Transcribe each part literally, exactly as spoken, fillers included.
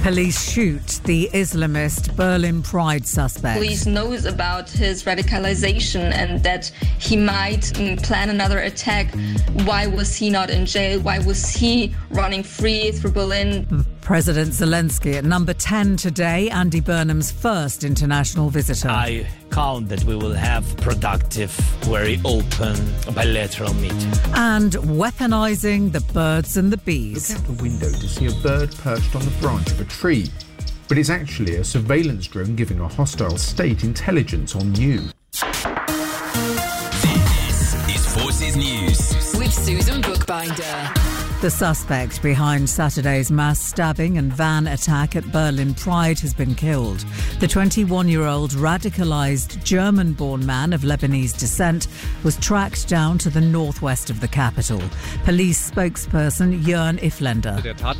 Police shoot the Islamist Berlin Pride suspect. Police knows about his radicalization and that he might mm, plan another attack. Why was he not in jail? Why was he running free through Berlin? President Zelensky at number ten today, Andy Burnham's first international visitor. I count that we will have productive, very open, bilateral meeting. And weaponising the birds and the bees. Look out the window to see a bird perched on the branch of a tree. But it's actually a surveillance drone giving a hostile state intelligence on you. This is Forces News with Susan Bookbinder. The suspect behind Saturday's mass stabbing and van attack at Berlin Pride has been killed. The twenty-one-year-old radicalised German-born man of Lebanese descent was tracked down to the northwest of the capital. Police spokesperson Jörn Ifländer.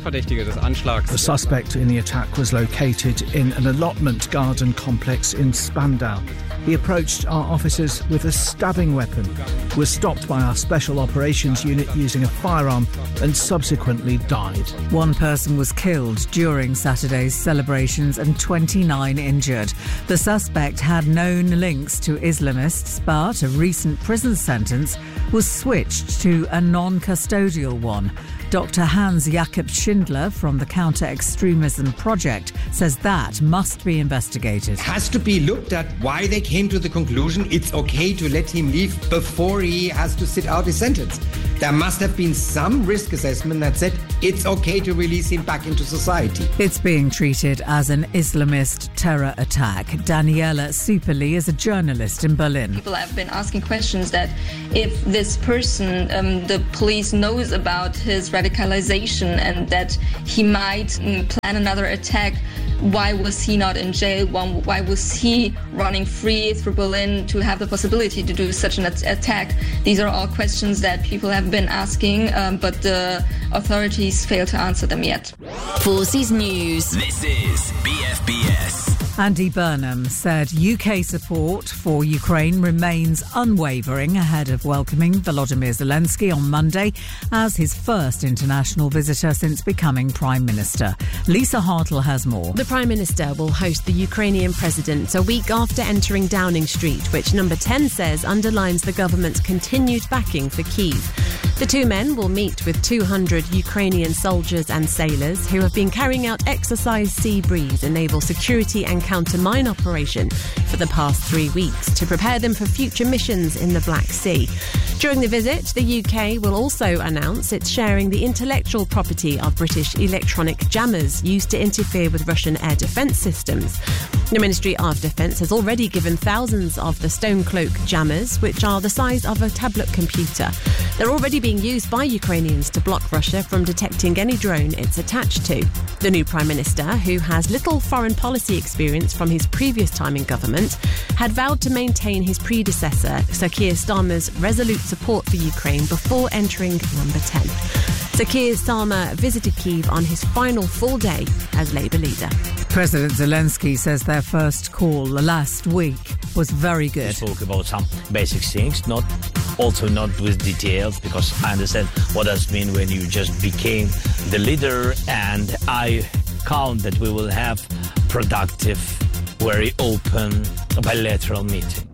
The suspect in the attack was located in an allotment garden complex in Spandau. He approached our officers with a stabbing weapon, was stopped by our special operations unit using a firearm and subsequently died. One person was killed during Saturday's celebrations and twenty-nine injured. The suspect had known links to Islamists, but a recent prison sentence was switched to a non-custodial one. Doctor Hans Jakob Schindler from the Counter-Extremism Project says that must be investigated. It has to be looked at why they came to the conclusion it's okay to let him leave before he has to sit out his sentence. There must have been some risk assessment that said it's okay to release him back into society. It's being treated as an Islamist terror attack. Daniela Superli is a journalist in Berlin. People have been asking questions that if this person, um, the police knows about his radicalization and that he might mm, plan another attack, why was he not in jail? Why was he running free through Berlin to have the possibility to do such an attack? These are all questions that people have been asking, um, but the authorities fail to answer them yet. Forces News. This is B F B S. Andy Burnham said U K support for Ukraine remains unwavering ahead of welcoming Volodymyr Zelensky on Monday as his first international visitor since becoming Prime Minister. Lisa Hartle has more. The Prime Minister will host the Ukrainian president a week after entering Downing Street, which Number ten says underlines the government's continued backing for Kyiv. The two men will meet with two hundred Ukrainian soldiers and sailors who have been carrying out Exercise Sea Breeze, a naval security and counter-mine operation, for the past three weeks to prepare them for future missions in the Black Sea. During the visit, the U K will also announce it's sharing the intellectual property of British electronic jammers used to interfere with Russian air defence systems. The Ministry of Defence has already given thousands of the Stonecloak jammers, which are the size of a tablet computer. They're already being used by Ukrainians to block Russia from detecting any drone it's attached to. The new Prime Minister, who has little foreign policy experience from his previous time in government, had vowed to maintain his predecessor, Sir Keir Starmer's resolute support for Ukraine before entering Number ten. Sir Keir Starmer visited Kyiv on his final full day as Labour leader. President Zelensky says their first call last week was very good. We spoke about some basic things, not also not with details, because I understand what does mean when you just became the leader, and I count that we will have productive, very open bilateral meeting.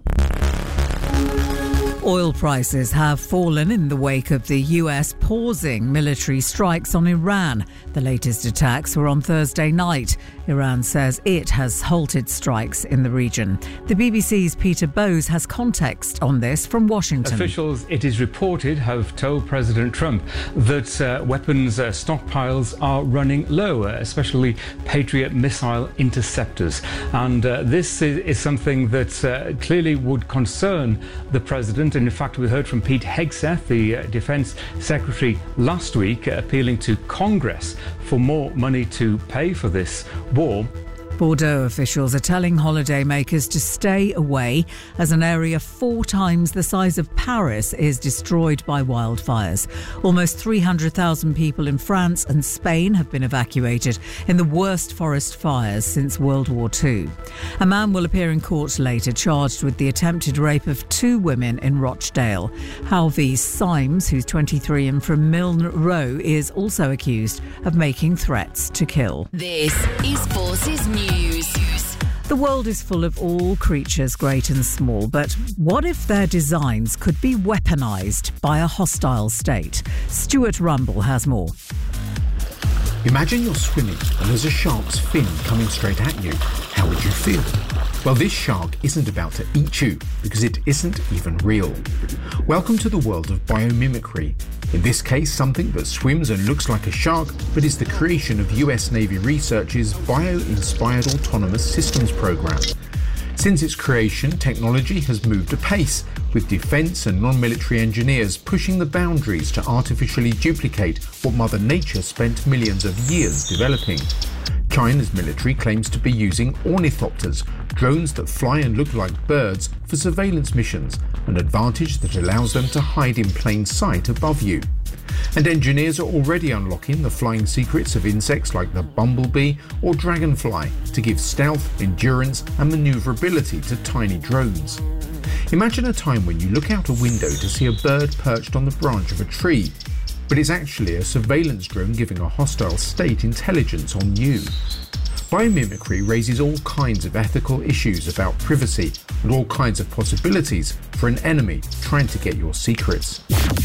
Oil prices have fallen in the wake of the U S pausing military strikes on Iran. The latest attacks were on Thursday night. Iran says it has halted strikes in the region. The B B C's Peter Bowes has context on this from Washington. Officials, it is reported, have told President Trump that uh, weapons uh, stockpiles are running low, especially Patriot missile interceptors. And uh, this is, is something that uh, clearly would concern the president. And in fact, we heard from Pete Hegseth, the uh, Defense Secretary, last week, uh, appealing to Congress for more money to pay for this war. Bordeaux officials are telling holidaymakers to stay away as an area four times the size of Paris is destroyed by wildfires. Almost three hundred thousand people in France and Spain have been evacuated in the worst forest fires since World War Two. A man will appear in court later charged with the attempted rape of two women in Rochdale. Halvey Symes, who's twenty-three and from Milne Row, is also accused of making threats to kill. This is Forces News. The world is full of all creatures, great and small, but what if their designs could be weaponised by a hostile state? Stuart Rumble has more. Imagine you're swimming and there's a shark's fin coming straight at you. How would you feel? Well, this shark isn't about to eat you because it isn't even real. Welcome to the world of biomimicry. In this case, something that swims and looks like a shark, but is the creation of U S Navy researchers' Bio-Inspired Autonomous Systems program. Since its creation, technology has moved apace, with defence and non-military engineers pushing the boundaries to artificially duplicate what Mother Nature spent millions of years developing. China's military claims to be using ornithopters, drones that fly and look like birds, for surveillance missions, an advantage that allows them to hide in plain sight above you. And engineers are already unlocking the flying secrets of insects like the bumblebee or dragonfly to give stealth, endurance and manoeuvrability to tiny drones. Imagine a time when you look out a window to see a bird perched on the branch of a tree, but it's actually a surveillance drone giving a hostile state intelligence on you. Biomimicry raises all kinds of ethical issues about privacy and all kinds of possibilities for an enemy trying to get your secrets.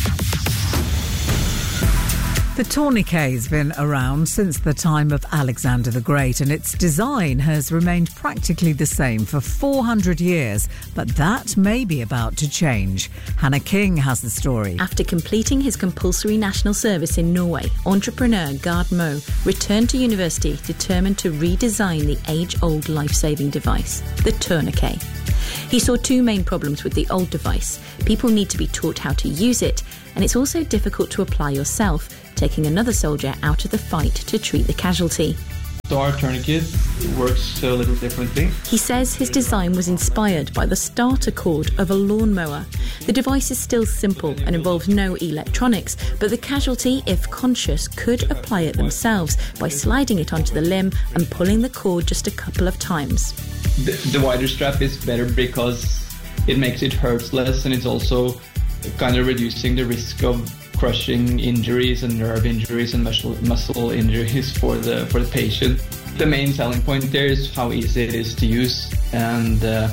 The tourniquet's been around since the time of Alexander the Great, and its design has remained practically the same for four hundred years, but that may be about to change. Hannah King has the story. After completing his compulsory national service in Norway, entrepreneur Gard Moe returned to university determined to redesign the age-old life-saving device, the tourniquet. He saw two main problems with the old device. People need to be taught how to use it, and it's also difficult to apply yourself, taking another soldier out of the fight to treat the casualty. So our tourniquet works a little differently. He says his design was inspired by the starter cord of a lawnmower. The device is still simple and involves no electronics, but the casualty, if conscious, could apply it themselves by sliding it onto the limb and pulling the cord just a couple of times. The, the wider strap is better because it makes it hurt less, and it's also kind of reducing the risk of crushing injuries and nerve injuries and muscle muscle injuries for the for the patient. The main selling point there is how easy it is to use and uh,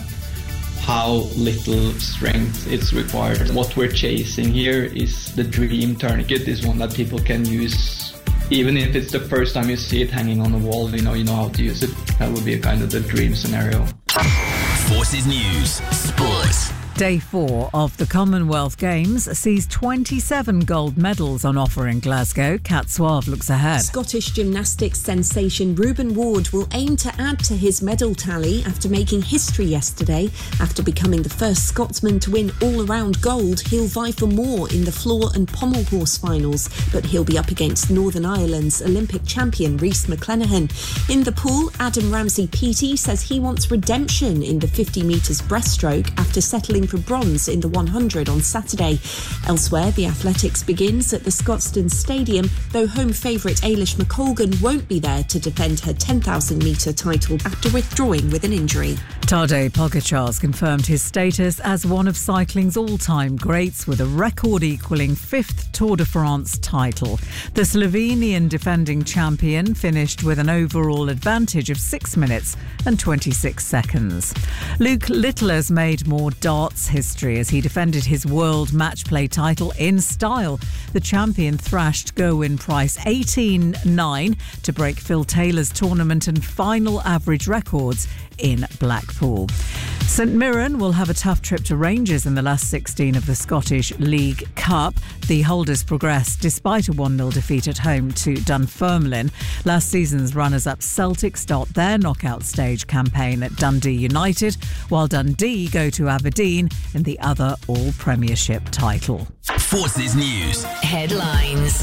how little strength it's required. What we're chasing here is the dream tourniquet, is one that people can use even if it's the first time you see it hanging on the wall. You know, you know how to use it. That would be a kind of the dream scenario. Forces News Sports. Day four of the Commonwealth Games sees twenty-seven gold medals on offer in Glasgow. Kat Suave looks ahead. Scottish gymnastics sensation Reuben Ward will aim to add to his medal tally after making history yesterday. After becoming the first Scotsman to win all-around gold, he'll vie for more in the floor and pommel horse finals, but he'll be up against Northern Ireland's Olympic champion Rhys McClenaghan. In the pool, Adam Ramsey-Peaty says he wants redemption in the fifty metres breaststroke after settling for bronze in the one hundred on Saturday. Elsewhere, the athletics begins at the Scotstoun Stadium, though home favourite Eilish McColgan won't be there to defend her ten thousand metre title after withdrawing with an injury. Tadej Pogacar's confirmed his status as one of cycling's all-time greats with a record-equalling fifth Tour de France title. The Slovenian defending champion finished with an overall advantage of six minutes and twenty-six seconds. Luke Littler's made more darts history as he defended his world match play title in style. The champion thrashed Gerwyn Price eighteen nine to break Phil Taylor's tournament and final average records in Blackpool. St Mirren will have a tough trip to Rangers in the last sixteen of the Scottish League Cup. The holders progressed despite a one nil defeat at home to Dunfermline. Last season's runners-up Celtic start their knockout stage campaign at Dundee United, while Dundee go to Aberdeen in the other all-Premiership title. Forces News headlines.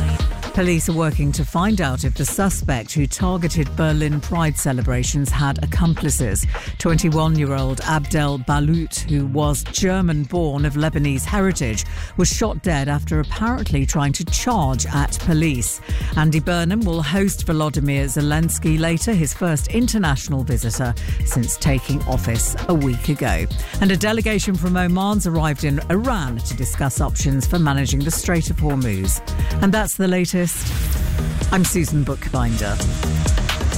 Police are working to find out if the suspect who targeted Berlin Pride celebrations had accomplices. twenty-one-year-old Abdel Balout, who was German-born of Lebanese heritage, was shot dead after apparently trying to charge at police. Andy Burnham will host Volodymyr Zelensky later, his first international visitor since taking office a week ago. And a delegation from Oman's arrived in Iran to discuss options for managing the Strait of Hormuz. And that's the latest. I'm Susan Bookbinder.